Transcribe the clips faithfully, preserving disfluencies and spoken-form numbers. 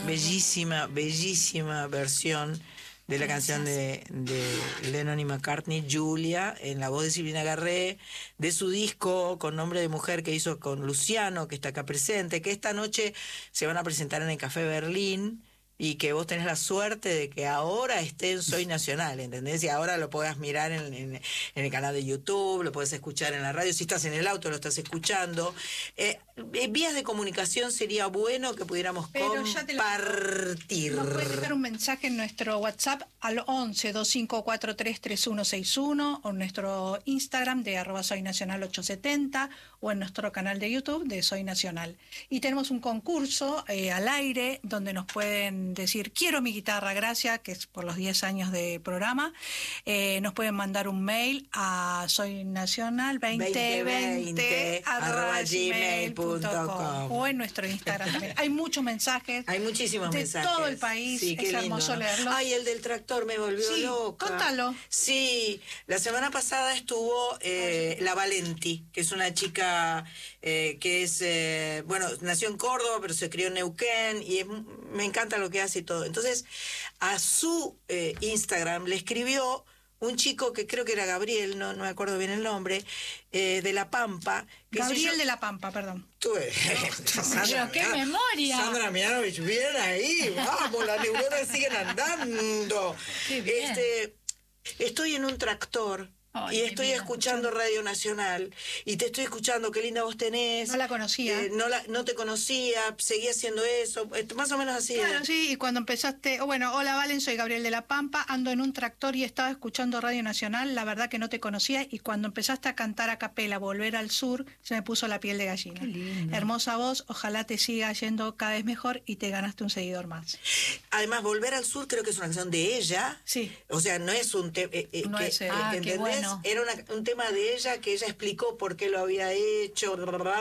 bellísima, bellísima versión de la Gracias. canción de, de Lennon y McCartney, Julia, en la voz de Silvina Garré, de su disco con nombre de mujer que hizo con Luciano, que está acá presente, que esta noche se van a presentar en el Café Berlín, y que vos tenés la suerte de que ahora esté en Soy Nacional, ¿entendés? Y ahora lo puedas mirar en, en, en el canal de YouTube, lo podés escuchar en la radio, si estás en el auto lo estás escuchando. Eh, en vías de comunicación sería bueno que pudiéramos Pero ya te lo- compartir. Nos puedes dejar un mensaje en nuestro WhatsApp al once, dos cinco cuatro tres, tres uno seis uno, o en nuestro Instagram de arroba Soy Nacional ochocientos setenta, o en nuestro canal de YouTube de Soy Nacional. Y tenemos un concurso eh, al aire donde nos pueden decir quiero mi guitarra, gracias, que es por los diez años de programa. Eh, nos pueden mandar un mail a soynacional veinte veinte arroba gmail punto com, o en nuestro Instagram también. Hay muchos mensajes. Hay muchísimos de mensajes. todo el país. Sí, qué es hermoso lindo, ¿no? leerlo. Ay, el del tractor me volvió Sí, loca. contalo. Sí, la semana pasada estuvo eh, la Valenti, que es una chica eh, que es, eh, bueno, nació en Córdoba, pero se crió en Neuquén, y es, me encanta lo que hace y todo. Entonces, a su eh, Instagram le escribió un chico que creo que era Gabriel, no, no me acuerdo bien el nombre, eh, de La Pampa. Que Gabriel yo, de La Pampa, perdón. Tú, eh, Sandra, Pero qué Mia- memoria. Sandra Mianovich, bien ahí, vamos, las neuronas siguen andando. Qué bien. Este, estoy en un tractor. Ay, Y mi estoy vida. escuchando Radio Nacional, y te estoy escuchando, qué linda voz tenés. No la conocía. Eh, no, la, no te conocía, seguí haciendo eso, esto, más o menos así. Claro, era. sí, y cuando empezaste, oh, bueno, hola Valen, soy Gabriel de La Pampa, ando en un tractor y estaba escuchando Radio Nacional, la verdad que no te conocía, y cuando empezaste a cantar a capela, Volver al Sur, se me puso la piel de gallina. Qué lindo. Hermosa voz, ojalá te siga yendo cada vez mejor y te ganaste un seguidor más. Además, Volver al Sur creo que es una canción de ella. Sí. O sea, no es un tema... Eh, No que, es, eh, Ah, qué ¿entendés? bueno. Era una- un tema de ella que ella explicó por qué lo había hecho.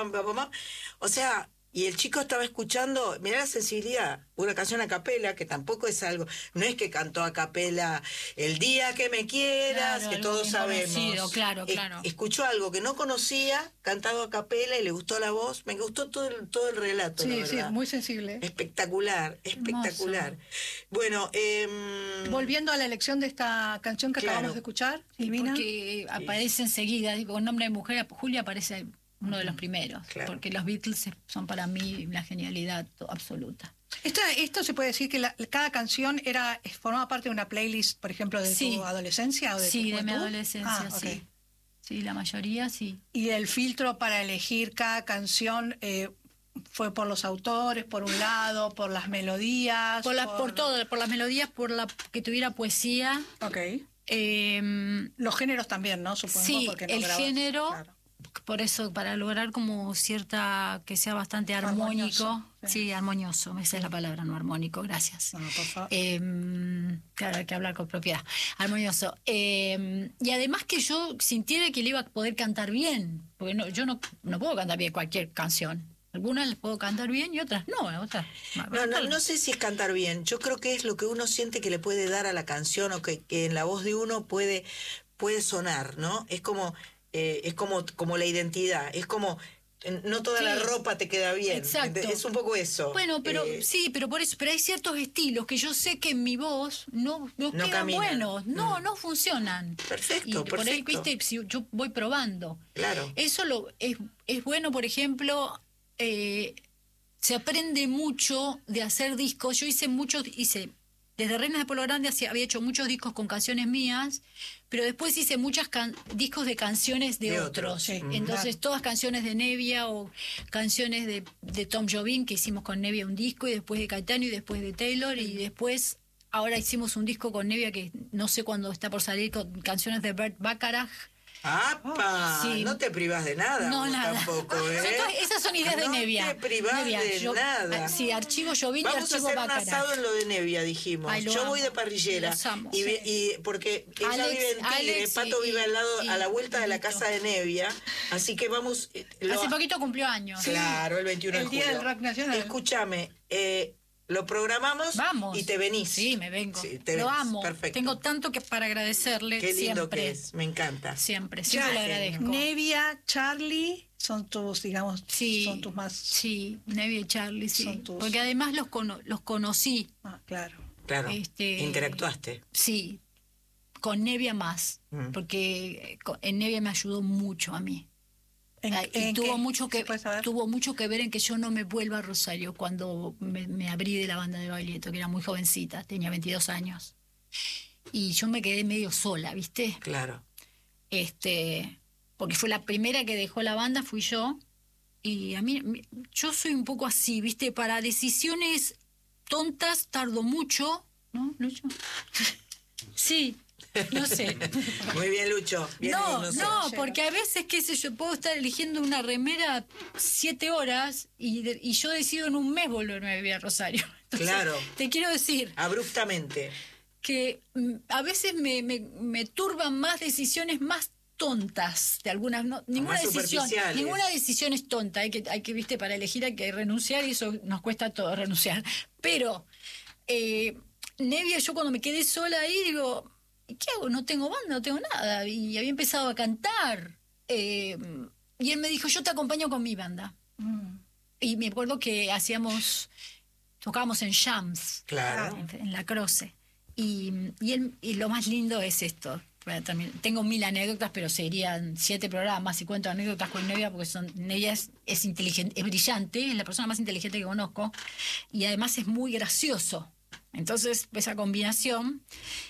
O sea, y el chico estaba escuchando, mirá la sensibilidad, una canción a capela, que tampoco es algo, no es que cantó a capela El día que me quieras, Claro, que algo todos bien sabemos. conocido, claro, Es- claro. escuchó algo que no conocía, cantado a capela, y le gustó la voz, me gustó todo el, todo el relato, la Sí, sí, verdad. muy sensible. Espectacular, espectacular. Bueno, eh, Volviendo a la elección de esta canción que Claro. acabamos de escuchar, Silvina. Porque aparece enseguida, digo, con nombre de mujer, Julia aparece uno de los primeros, Claro. porque los Beatles son para mí la genialidad to- absoluta. Esta, esto se puede decir que la- cada canción era formaba parte de una playlist, por ejemplo, de Sí. tu adolescencia o de Sí, tu de mi juventud? adolescencia, Ah, ok. sí. Sí, la mayoría sí. Y el filtro para elegir cada canción eh, fue por los autores, por un lado, por las melodías. Por, la, por todo, por las melodías, por la que tuviera poesía. Ok. eh, Los géneros también, ¿no? Supongo. sí, porque no el grabas- género, claro. por eso, para lograr como cierta, que sea bastante armónico. Armonioso, Sí, sí. armonioso, esa es la palabra, no armónico, gracias. No, por favor. Eh, claro, hay que hablar con propiedad. Armonioso. Eh, y además que yo sintiera que le iba a poder cantar bien, porque no, yo no, no puedo cantar bien cualquier canción. Algunas las puedo cantar bien y otras no, otras. no, no, no sé si es cantar bien, yo creo que es lo que uno siente que le puede dar a la canción, o que, que en la voz de uno puede, puede sonar, ¿no? Es como, eh, es como, como la identidad, es como... eh, No toda Sí. la ropa te queda bien. Exacto. Es un poco eso. Bueno, pero Eh, sí, pero por eso, pero hay ciertos estilos que yo sé que en mi voz no, no, No quedan caminan. buenos, no, Mm. no funcionan. Perfecto, Y por ahí, perfecto. viste, si yo voy probando. Claro. Eso lo es, es bueno, por ejemplo, eh, se aprende mucho de hacer discos. Yo hice muchos, hice, desde Reinas de Polo Grande hacía- había hecho muchos discos con canciones mías, pero después hice muchos discos de canciones de, De otros. otros, sí. Entonces, todas canciones de Nevia o canciones de, de Tom Jobim, que hicimos con Nevia un disco, y después de Caetano, y después de Taylor, y después, ahora hicimos un disco con Nevia que no sé cuándo está por salir, con canciones de Bert Bacharach. ¡Apa! Sí. No te privas de nada, No, vos nada. tampoco, ¿eh? Son todas- esas son ideas de no Nevia. No te privas Nevia, de yo- nada. ah, sí, archivo Jobim y Vamos a archivo hacer un Bacharach. asado en lo de Nevia, dijimos. Ay, lo Yo amo. voy de parrillera. Los amo, y, ve- sí. y porque ella Alex- vive en Tigre, Alex Pato y- vive al lado, y- a la vuelta de la y Lito. casa de Nevia. Así que vamos... eh, lo- Hace poquito cumplió años. Claro, el veintiuno El de Día julio. del Rock Nacional. Escúchame, eh, lo programamos Vamos. y te venís. Sí, me vengo. Sí, te Lo venís. amo. Perfecto. Tengo tanto que para agradecerle Qué lindo siempre. que es, me encanta. Siempre, siempre Ya, le agradezco. Nevia, Charlie, son tus, digamos, Sí, son tus más... sí, Nevia y Charlie, sí. Son tus- Porque además los, cono- los conocí, Ah, claro. Claro. Este- Interactuaste. sí, con Nevia más, Mm. porque co- en Nevia me ayudó mucho a mí. ¿En- Ah, y en tuvo qué? mucho ¿Se que puede saber? tuvo mucho que ver en que yo no me vuelva a Rosario cuando me, me abrí de la banda de Baglietto, que era muy jovencita, tenía veintidós años. Y yo me quedé medio sola, ¿viste? Claro. Este, porque fue la primera que dejó la banda, fui yo. Y a mí, mi- yo soy un poco así, ¿viste? Para decisiones tontas tardo mucho, ¿no, Lucho? Sí, no sé. Muy bien, Lucho. Bien ahí, No, sé. no, porque a veces, qué sé yo, puedo estar eligiendo una remera siete horas y, de- y yo decido en un mes volverme a vivir a Rosario. Entonces, Claro. te quiero decir Abruptamente. que mm, a veces me, me, me turban más decisiones más tontas de algunas, no, ninguna más decisión, superficiales. ninguna decisión es tonta, hay que, hay que, viste, para elegir hay que renunciar y eso nos cuesta a todos renunciar. Pero eh, Nevia, yo cuando me quedé sola ahí digo, ¿y qué hago? No tengo banda, no tengo nada. Y había empezado a cantar. eh, y él me dijo, yo te acompaño con mi banda. Mm. Y me acuerdo que hacíamos, tocábamos en jams Claro. en, en la Croce. Y, y, él- y lo más lindo es esto. para terminar. Tengo mil anécdotas, pero serían siete programas y cuento anécdotas con Nevia, porque son, Nevia es, es inteligente, es brillante, es la persona más inteligente que conozco, y además es muy gracioso. Entonces, esa combinación,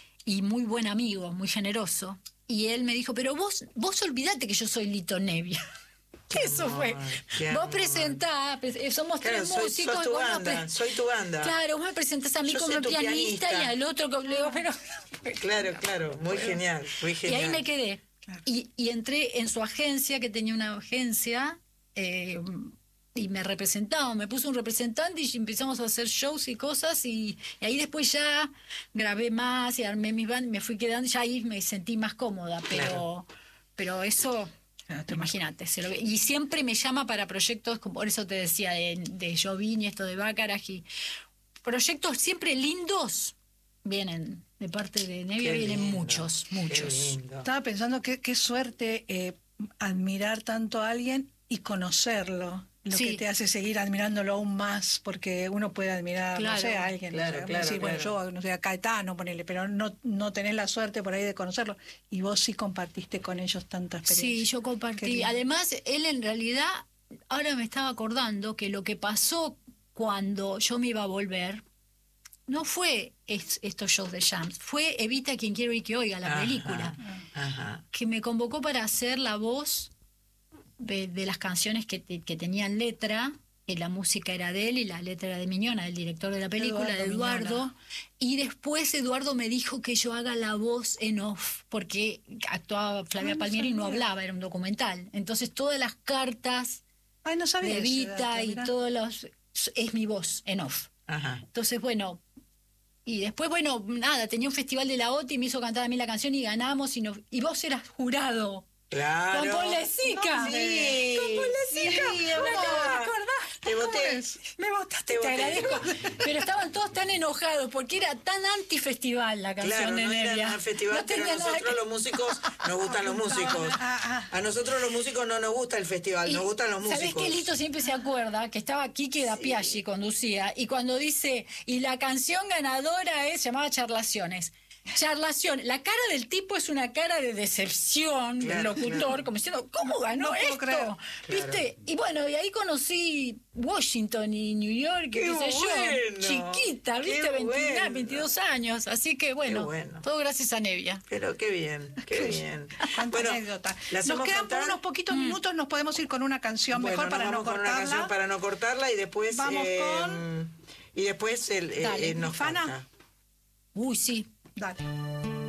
y muy buen amigo, muy generoso. Y él me dijo, pero vos, vos olvidate que yo soy Lito Nevia. Qué Eso amor, fue. qué Vos amor. presentás, pre- somos Claro, tres soy, músicos. sos tu vos nos banda, pre- soy tu banda. Claro, vos me presentás a mí Yo como soy tu pianista, pianista. y al otro como... le digo, pero... Claro, claro, muy genial, muy Y genial. ahí me quedé. Claro. Y, y entré en su agencia, que tenía una agencia, eh, y me representaba, me puso un representante y empezamos a hacer shows y cosas, y, y ahí después ya grabé más y armé mis bandas, me fui quedando, ya ahí me sentí más cómoda, pero, Claro. pero eso... Imagínate, se lo ve- y siempre me llama para proyectos, como por eso te decía, de, de Jovini, esto de Baccarat, y proyectos siempre lindos vienen de parte de Nevia, Qué vienen lindo, muchos, qué muchos. lindo. Estaba pensando que qué suerte eh, admirar tanto a alguien y conocerlo. Lo Sí. que te hace seguir admirándolo aún más, porque uno puede admirar, Claro, no sé, a alguien, claro, no sé, claro, decir, bueno, claro. yo, no sé, a Caetano, ponele, pero no, no tenés la suerte por ahí de conocerlo. Y vos sí compartiste con ellos tanta experiencia. Sí, yo Qué compartí. lindo. Además, él en realidad, ahora me estaba acordando que lo que pasó cuando yo me iba a volver, no fue es- estos shows de jams, fue Evita quien quiero y que oiga, la Ajá, película, Ajá. que me convocó para hacer la voz de, de las canciones que, te- que tenían letra, que la música era de él y la letra era de Miñona, el director de la película, Eduardo de Eduardo. Miñona. Y después Eduardo me dijo que yo haga la voz en off, porque actuaba Flavia Ah, no Palmieri y no sabía. hablaba, era un documental. Entonces todas las cartas Ay, no sabía de ese Evita dato, y mirá. todos los... es mi voz en off. Ajá. Entonces, bueno... Y después, bueno, nada, tenía un festival de la O T I y me hizo cantar a mí la canción y ganamos y, nos- y vos eras jurado. Claro. Con Paul Lezica. Sí. Con Paul Lezica. Sí, Me acabo de mamá. acordar. Te voté. Me votaste, Te te, voté. agradezco. Pero estaban todos tan enojados porque era tan antifestival la canción Claro, de no Nevia. era al festival, No pero a tenía nada nosotros que- los músicos nos gustan los músicos. Ah, ah. A nosotros los músicos no nos gusta el festival, Y, nos gustan los ¿sabés músicos. qué? Lito siempre se acuerda que estaba Quique da Piaggi, conducía, y cuando dice, y la canción ganadora es, se llamaba Charlaciones. Charlación, la cara del tipo es una cara de decepción del Claro, locutor, claro. como diciendo, ¿cómo ganó No puedo esto? creer. ¿Viste? Y bueno, y ahí conocí Washington y New York, y ¡Qué qué sé bueno! yo, chiquita, ¡Qué ¿viste? veintiuno, bueno! veintidós años, así que bueno, bueno. todo gracias a Nevia. Pero qué bien, qué bien. Cuánta Bueno, anécdota. ¿la Nos hacemos quedan cantar? unos poquitos minutos, nos podemos ir con una canción Bueno, mejor nos para no vamos con una cortarla. canción para no cortarla y después Vamos eh, con- y después el, eh, Dale, eh, nos Fana. canta. Uy, sí. Dale.